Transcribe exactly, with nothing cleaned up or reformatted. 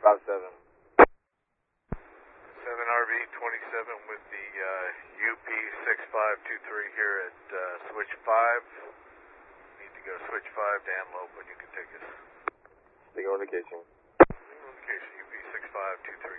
Route seven. seven R V twenty-seven with the uh, U P six five two three here at uh, switch five. Need to go switch five to Antelope when you can take us. Single indication. Single indication, U P six five two three.